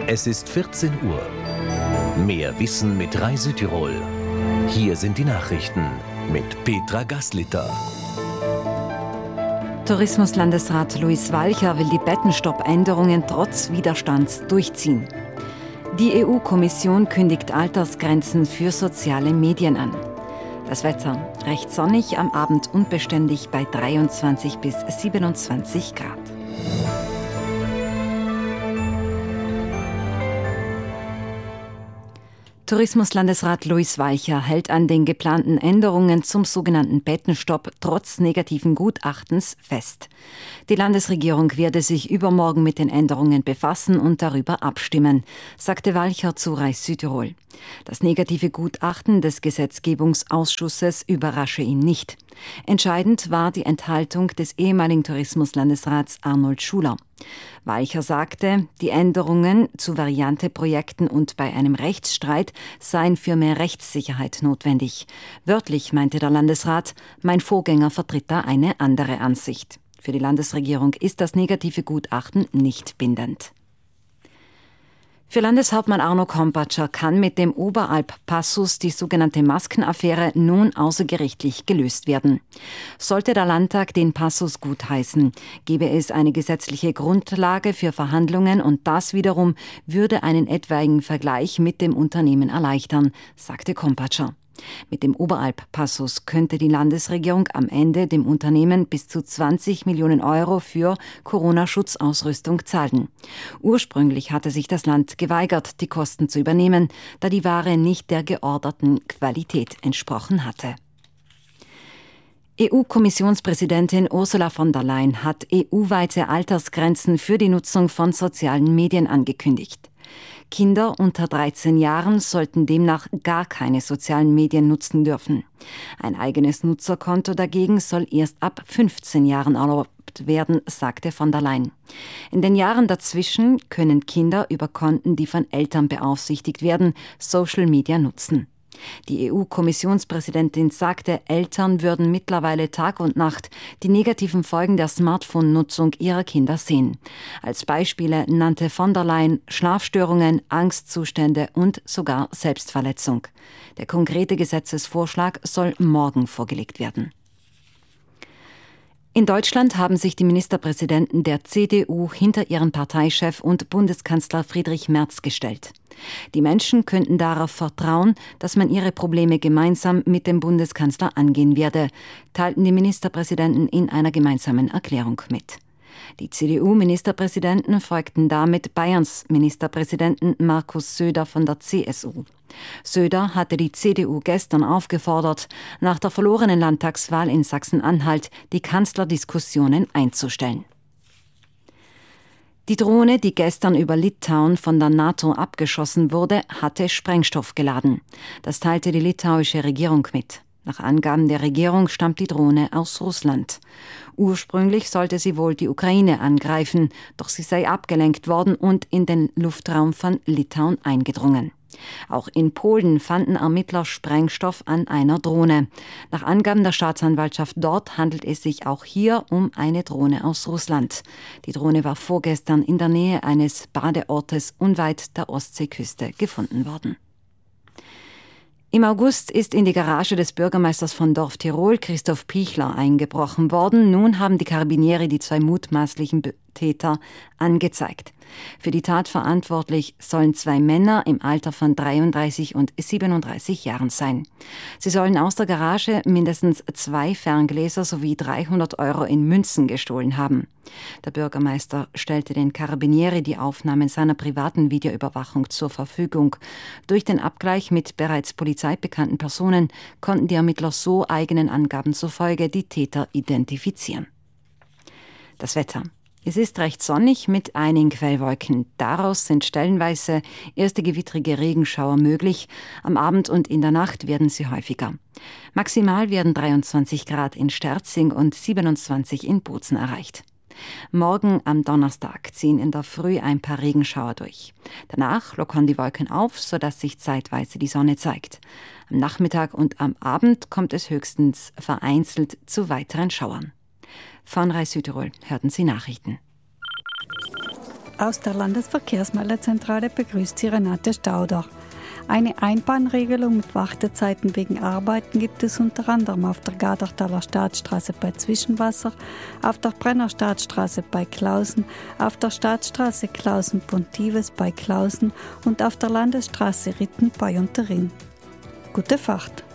Es ist 14 Uhr. Mehr Wissen mit Rai Südtirol. Hier sind die Nachrichten mit Petra Gaslitter. Tourismuslandesrat Luis Walcher will die Bettenstopp-Änderungen trotz Widerstands durchziehen. Die EU-Kommission kündigt Altersgrenzen für soziale Medien an. Das Wetter recht sonnig, am Abend unbeständig bei 23 bis 27 Grad. Tourismuslandesrat Luis Walcher hält an den geplanten Änderungen zum sogenannten Bettenstopp trotz negativen Gutachtens fest. Die Landesregierung werde sich übermorgen mit den Änderungen befassen und darüber abstimmen, sagte Walcher zu Rai Südtirol. Das negative Gutachten des Gesetzgebungsausschusses überrasche ihn nicht. Entscheidend war die Enthaltung des ehemaligen Tourismuslandesrats Arnold Schuler. Walcher sagte, die Änderungen zu Varianteprojekten und bei einem Rechtsstreit seien für mehr Rechtssicherheit notwendig. Wörtlich meinte der Landesrat, mein Vorgänger vertritt da eine andere Ansicht. Für die Landesregierung ist das negative Gutachten nicht bindend. Für Landeshauptmann Arno Kompatscher kann mit dem Oberalp-Passus die sogenannte Maskenaffäre nun außergerichtlich gelöst werden. Sollte der Landtag den Passus gutheißen, gäbe es eine gesetzliche Grundlage für Verhandlungen und das wiederum würde einen etwaigen Vergleich mit dem Unternehmen erleichtern, sagte Kompatscher. Mit dem Oberalp-Passus könnte die Landesregierung am Ende dem Unternehmen bis zu 20 Millionen Euro für Corona-Schutzausrüstung zahlen. Ursprünglich hatte sich das Land geweigert, die Kosten zu übernehmen, da die Ware nicht der georderten Qualität entsprochen hatte. EU-Kommissionspräsidentin Ursula von der Leyen hat EU-weite Altersgrenzen für die Nutzung von sozialen Medien angekündigt. Kinder unter 13 Jahren sollten demnach gar keine sozialen Medien nutzen dürfen. Ein eigenes Nutzerkonto dagegen soll erst ab 15 Jahren erlaubt werden, sagte von der Leyen. In den Jahren dazwischen können Kinder über Konten, die von Eltern beaufsichtigt werden, Social Media nutzen. Die EU-Kommissionspräsidentin sagte, Eltern würden mittlerweile Tag und Nacht die negativen Folgen der Smartphone-Nutzung ihrer Kinder sehen. Als Beispiele nannte von der Leyen Schlafstörungen, Angstzustände und sogar Selbstverletzung. Der konkrete Gesetzesvorschlag soll morgen vorgelegt werden. In Deutschland haben sich die Ministerpräsidenten der CDU hinter ihren Parteichef und Bundeskanzler Friedrich Merz gestellt. Die Menschen könnten darauf vertrauen, dass man ihre Probleme gemeinsam mit dem Bundeskanzler angehen werde, teilten die Ministerpräsidenten in einer gemeinsamen Erklärung mit. Die CDU-Ministerpräsidenten folgten damit Bayerns Ministerpräsidenten Markus Söder von der CSU. Söder hatte die CDU gestern aufgefordert, nach der verlorenen Landtagswahl in Sachsen-Anhalt die Kanzlerdiskussionen einzustellen. Die Drohne, die gestern über Litauen von der NATO abgeschossen wurde, hatte Sprengstoff geladen. Das teilte die litauische Regierung mit. Nach Angaben der Regierung stammt die Drohne aus Russland. Ursprünglich sollte sie wohl die Ukraine angreifen, doch sie sei abgelenkt worden und in den Luftraum von Litauen eingedrungen. Auch in Polen fanden Ermittler Sprengstoff an einer Drohne. Nach Angaben der Staatsanwaltschaft dort handelt es sich auch hier um eine Drohne aus Russland. Die Drohne war vorgestern in der Nähe eines Badeortes unweit der Ostseeküste gefunden worden. Im August ist in die Garage des Bürgermeisters von Dorf Tirol, Christoph Pichler, eingebrochen worden. Nun haben die Karabinieri die zwei mutmaßlichen Täter angezeigt. Für die Tat verantwortlich sollen zwei Männer im Alter von 33 und 37 Jahren sein. Sie sollen aus der Garage mindestens 2 Ferngläser sowie 300 Euro in Münzen gestohlen haben. Der Bürgermeister stellte den Karabinieri die Aufnahmen seiner privaten Videoüberwachung zur Verfügung. Durch den Abgleich mit bereits polizeibekannten Personen konnten die Ermittler so eigenen Angaben zufolge die Täter identifizieren. Das Wetter. Es ist recht sonnig mit einigen Quellwolken. Daraus sind stellenweise erste gewittrige Regenschauer möglich. Am Abend und in der Nacht werden sie häufiger. Maximal werden 23 Grad in Sterzing und 27 in Bozen erreicht. Morgen am Donnerstag ziehen in der Früh ein paar Regenschauer durch. Danach lockern die Wolken auf, sodass sich zeitweise die Sonne zeigt. Am Nachmittag und am Abend kommt es höchstens vereinzelt zu weiteren Schauern. Von Rai Südtirol hörten Sie Nachrichten. Aus der Landesverkehrsmeldezentrale begrüßt Sie Renate Stauder. Eine Einbahnregelung mit Wartezeiten wegen Arbeiten gibt es unter anderem auf der Gadertaler Staatsstraße bei Zwischenwasser, auf der Brenner Staatsstraße bei Klausen, auf der Staatsstraße Klausen-Pontives bei Klausen und auf der Landesstraße Ritten bei Unterrinn. Gute Fahrt!